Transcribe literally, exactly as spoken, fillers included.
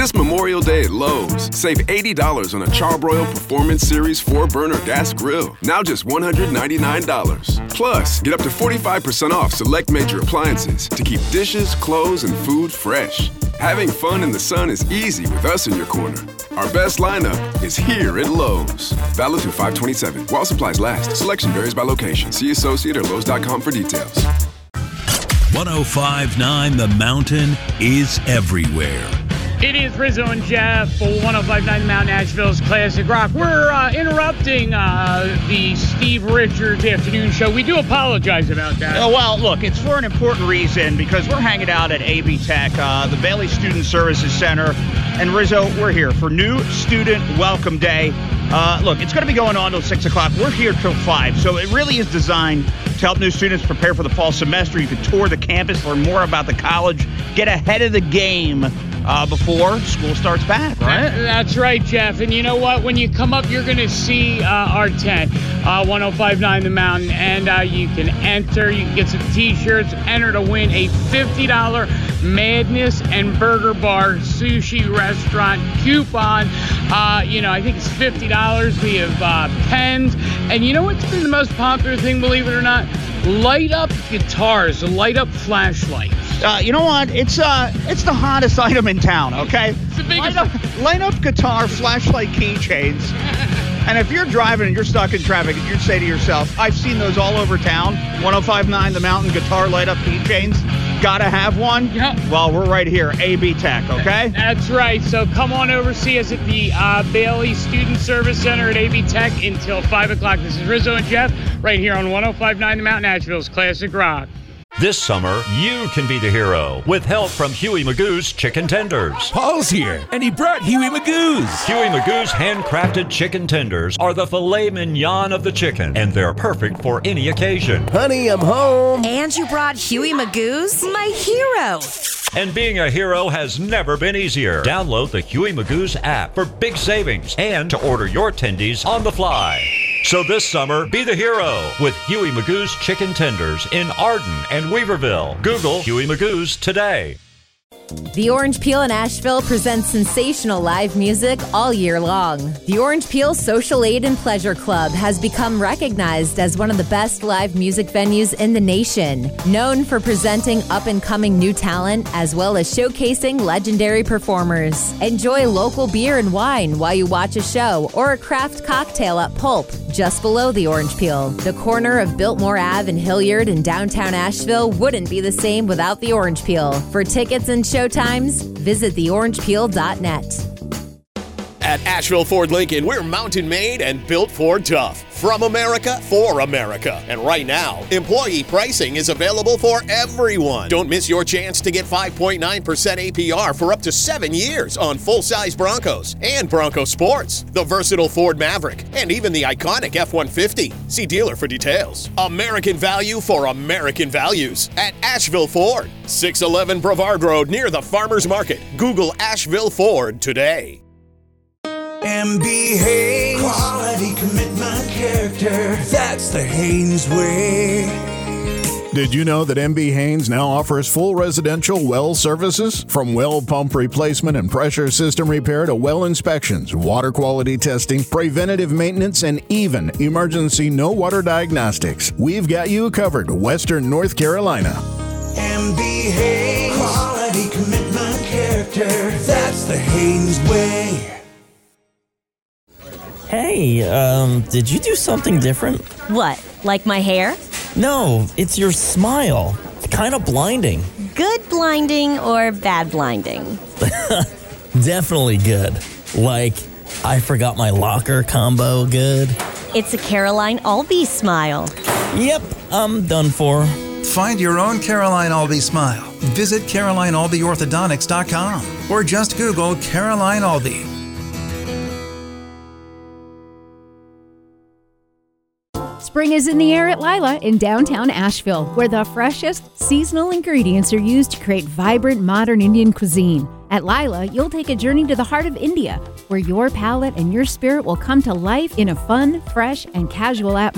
This Memorial Day at Lowe's, save eighty dollars on a Charbroil Performance Series four burner gas grill. Now just one hundred ninety-nine dollars. Plus, get up to forty-five percent off select major appliances to keep dishes, clothes, and food fresh. Having fun in the sun is easy with us in your corner. Our best lineup is here at Lowe's. Valid through five twenty-seven. While supplies last. Selection varies by location. See associate or Lowe's dot com for details. one oh five point nine The Mountain is everywhere. It is Rizzo and Jeff for one oh five point nine The Mountain, Nashville's Classic Rock. We're uh, interrupting uh, the Steve Richards afternoon show. We do apologize about that. Oh, well, look, it's for an important reason because we're hanging out at A B Tech, uh, the Bailey Student Services Center. And Rizzo, we're here for New Student Welcome Day. Uh, look, it's going to be going on till six o'clock. We're here till five. So it really is designed to help new students prepare for the fall semester. You can tour the campus, learn more about the college, get ahead of the game uh, before school starts back, right? That, that's right, Jeff. And you know what? When you come up, you're going to see uh, our tent, uh, one oh five point nine The Mountain. And uh, you can enter. You can get some T-shirts. Enter to win a fifty dollars Madness and Burger Bar sushi restaurant coupon. Uh, you know, I think it's fifty dollars. We have uh, pens. And you know what's been the most popular thing, believe it or not? Light up guitars, light up flashlights. Uh, you know what? It's uh, it's the hottest item in town, okay? It's the biggest. Light up, light up guitar, flashlight keychains. And if you're driving and you're stuck in traffic, you'd say to yourself, I've seen those all over town. one oh five point nine The Mountain guitar light up keychains. Gotta have one? Yeah. Well, we're right here, A B Tech, okay? That's right. So come on over, see us at the uh, Bailey Student Service Center at A B Tech until five o'clock. This is Rizzo and Jeff right here on one oh five point nine The Mountain, Nashville's Classic Rock. This summer, you can be the hero with help from Huey Magoo's Chicken Tenders. Paul's here, and he brought Huey Magoo's. Huey Magoo's handcrafted chicken tenders are the filet mignon of the chicken, and they're perfect for any occasion. Honey, I'm home. And you brought Huey Magoo's? My hero. And being a hero has never been easier. Download the Huey Magoo's app for big savings and to order your tendies on the fly. So this summer, be the hero with Huey Magoo's Chicken Tenders in Arden and Weaverville. Google Huey Magoo's today. The Orange Peel in Asheville presents sensational live music all year long. The Orange Peel Social Aid and Pleasure Club has become recognized as one of the best live music venues in the nation. Known for presenting up-and-coming new talent as well as showcasing legendary performers. Enjoy local beer and wine while you watch a show or a craft cocktail at Pulp, just below the Orange Peel. The corner of Biltmore Avenue and Hilliard in downtown Asheville wouldn't be the same without the Orange Peel. For tickets and show times, visit the orange peel dot net. At Asheville Ford Lincoln, we're mountain made and built Ford tough. From America, for America. And right now, employee pricing is available for everyone. Don't miss your chance to get five point nine percent A P R for up to seven years on full-size Broncos and Bronco Sports, the versatile Ford Maverick, and even the iconic F one fifty. See dealer for details. American value for American values at Asheville Ford. six eleven Brevard Road near the Farmers Market. Google Asheville Ford today. M B Haynes. Quality, commitment, character. That's the Haynes way. Did you know that M B Haynes now offers full residential well services? From well pump replacement and pressure system repair to well inspections, water quality testing, preventative maintenance, and even emergency no water diagnostics. We've got you covered, Western North Carolina. M B Haynes. Quality, commitment, character. That's the Haynes way. Hey, um, did you do something different? What, like my hair? No, it's your smile. It's kind of blinding. Good blinding or bad blinding? Definitely good. Like, I forgot my locker combo good. It's a Caroline Albee smile. Yep, I'm done for. Find your own Caroline Albee smile. Visit Caroline Albee Orthodontics dot com or just Google Caroline Albee. Spring is in the air at Lila in downtown Asheville, where the freshest seasonal ingredients are used to create vibrant modern Indian cuisine. At Lila, you'll take a journey to the heart of India, where your palate and your spirit will come to life in a fun, fresh, and casual atmosphere.